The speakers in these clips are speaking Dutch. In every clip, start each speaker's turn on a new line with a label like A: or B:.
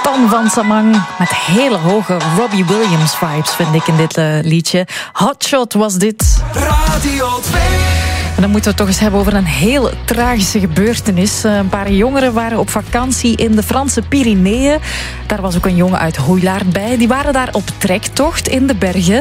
A: Tan van Samang met hele hoge Robbie Williams vibes, vind ik, in dit liedje. Hotshot was dit.
B: Radio 2.
A: En dan moeten we het toch eens hebben over een heel tragische gebeurtenis. Een paar jongeren waren op vakantie in de Franse Pyreneeën. Daar was ook een jongen uit Hoeilaard bij. Die waren daar op trektocht in de bergen.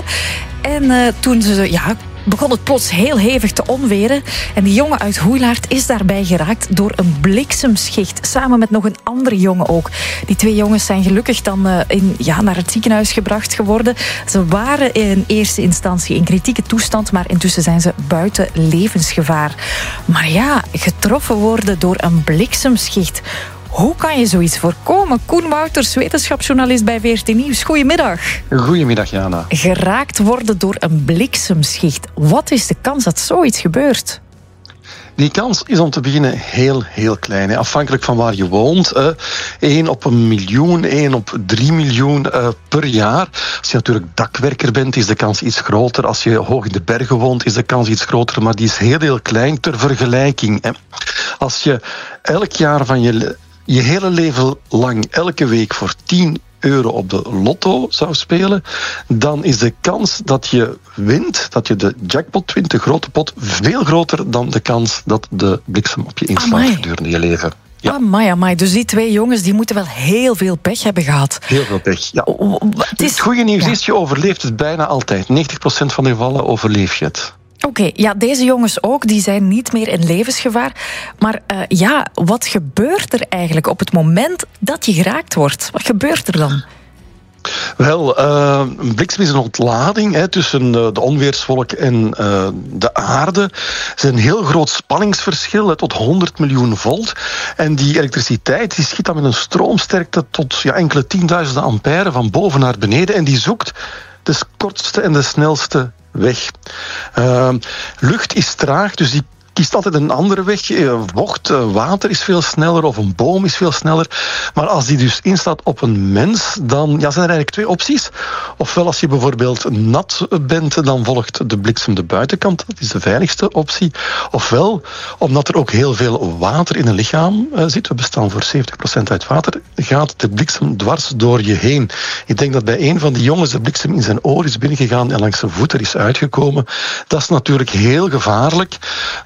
A: En toen ze begon het plots heel hevig te onweren. En die jongen uit Hoeilaard is daarbij geraakt door een bliksemschicht. Samen met nog een andere jongen ook. Die twee jongens zijn gelukkig dan naar het ziekenhuis gebracht geworden. Ze waren in eerste instantie in kritieke toestand, maar intussen zijn ze buiten levensgevaar. Maar ja, getroffen worden door een bliksemschicht. Hoe kan je zoiets voorkomen? Koen Wouters, wetenschapsjournalist bij VRT Nieuws. Goedemiddag.
C: Goedemiddag, Jana.
A: Geraakt worden door een bliksemschicht. Wat is de kans dat zoiets gebeurt?
C: Die kans is om te beginnen heel, heel klein. Afhankelijk van waar je woont. 1 op 1 miljoen, 1 op 3 miljoen per jaar. Als je natuurlijk dakwerker bent, is de kans iets groter. Als je hoog in de bergen woont, is de kans iets groter. Maar die is heel, heel klein ter vergelijking. Als je elk jaar van je hele leven lang, elke week voor €10 op de lotto zou spelen, dan is de kans dat je wint, dat je de jackpot wint, de grote pot, veel groter dan de kans dat de bliksem op je inslaat gedurende je leven. Ja.
A: Amai. Dus die twee jongens die moeten wel heel veel pech hebben gehad.
C: Heel veel pech, ja. Het goede nieuws is, je overleeft het bijna altijd. 90% van de gevallen overleef je het.
A: Oké, deze jongens ook, die zijn niet meer in levensgevaar. Maar wat gebeurt er eigenlijk op het moment dat je geraakt wordt? Wat gebeurt er dan?
C: Wel, een bliksem is een ontlading tussen de onweerswolk en de aarde. Er is een heel groot spanningsverschil tot 100 miljoen volt. En die elektriciteit die schiet dan met een stroomsterkte tot enkele tienduizenden ampère van boven naar beneden. En die zoekt de kortste en de snelste weg. Lucht is traag, dus die kiest altijd een andere weg. Vocht, water is veel sneller of een boom is veel sneller. Maar als die dus instaat op een mens, dan zijn er eigenlijk 2 opties. Ofwel als je bijvoorbeeld nat bent, dan volgt de bliksem de buitenkant. Dat is de veiligste optie. Ofwel, omdat er ook heel veel water in een lichaam zit, we bestaan voor 70% uit water, gaat de bliksem dwars door je heen. Ik denk dat bij een van die jongens de bliksem in zijn oor is binnengegaan en langs zijn voeten is uitgekomen. Dat is natuurlijk heel gevaarlijk.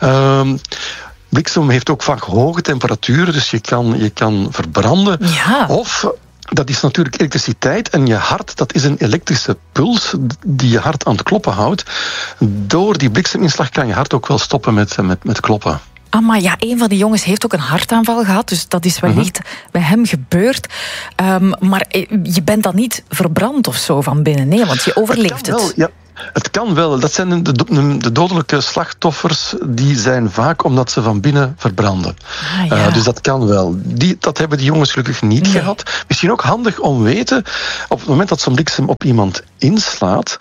C: Bliksem heeft ook vaak hoge temperaturen, dus je kan verbranden.
A: Ja.
C: Of, dat is natuurlijk elektriciteit en je hart, dat is een elektrische puls die je hart aan het kloppen houdt. Door die blikseminslag kan je hart ook wel stoppen met kloppen.
A: Maar een van die jongens heeft ook een hartaanval gehad, dus dat is wellicht bij hem gebeurd. Maar je bent dan niet verbrand of zo van binnen, nee, want je overleeft het.
C: Ja. Het kan wel. Dat zijn de dodelijke slachtoffers, die zijn vaak omdat ze van binnen verbranden. Dus dat kan wel. Dat hebben die jongens gelukkig niet gehad. Misschien ook handig om te weten, op het moment dat zo'n bliksem op iemand inslaat,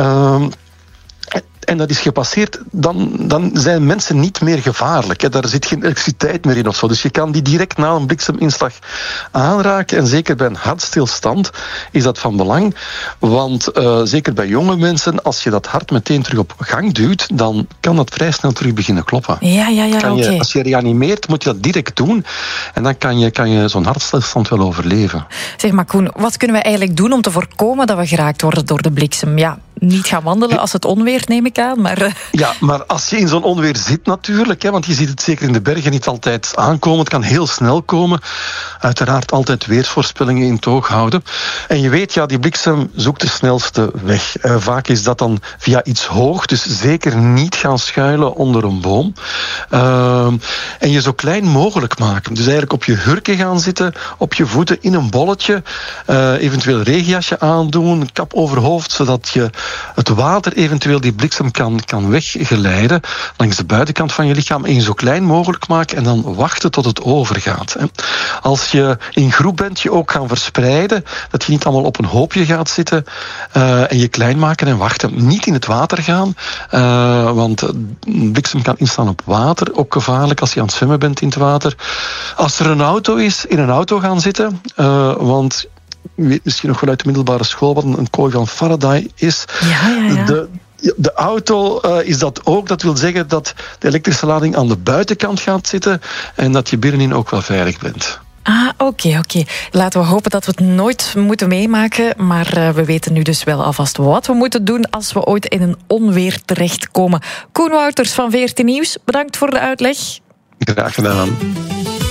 C: en dat is gepasseerd, dan zijn mensen niet meer gevaarlijk. Daar zit geen elektriciteit meer in of zo. Dus je kan die direct na een blikseminslag aanraken. En zeker bij een hartstilstand is dat van belang. Want zeker bij jonge mensen, als je dat hart meteen terug op gang duwt, dan kan dat vrij snel terug beginnen kloppen.
A: Oké.
C: Als je reanimeert, moet je dat direct doen. En dan kan je zo'n hartstilstand wel overleven.
A: Zeg maar, Koen, wat kunnen we eigenlijk doen om te voorkomen dat we geraakt worden door de bliksem? Niet gaan wandelen als het onweert, neem ik aan. Maar
C: Ja, maar als je in zo'n onweer zit natuurlijk, want je ziet het zeker in de bergen niet altijd aankomen. Het kan heel snel komen. Uiteraard altijd weersvoorspellingen in het oog houden. En je weet, die bliksem zoekt de snelste weg. Vaak is dat dan via iets hoog, dus zeker niet gaan schuilen onder een boom. En je zo klein mogelijk maken. Dus eigenlijk op je hurken gaan zitten, op je voeten in een bolletje. Eventueel een regenjasje aandoen, een kap over hoofd, zodat je het water eventueel die bliksem kan weggeleiden langs de buitenkant van je lichaam en je zo klein mogelijk maken en dan wachten tot het overgaat. Als je in groep bent, je ook gaan verspreiden, dat je niet allemaal op een hoopje gaat zitten en je klein maken en wachten. Niet in het water gaan, want bliksem kan instaan op water, ook gevaarlijk als je aan het zwemmen bent in het water. Als er een auto is, in een auto gaan zitten, want u weet misschien nog wel uit de middelbare school wat een kooi van Faraday is.
A: Ja.
C: De auto is dat ook. Dat wil zeggen dat de elektrische lading aan de buitenkant gaat zitten en dat je binnenin ook wel veilig bent.
A: Oké. Laten we hopen dat we het nooit moeten meemaken. Maar we weten nu dus wel alvast wat we moeten doen als we ooit in een onweer terechtkomen. Koen Wouters van VRT Nieuws, bedankt voor de uitleg.
C: Graag gedaan.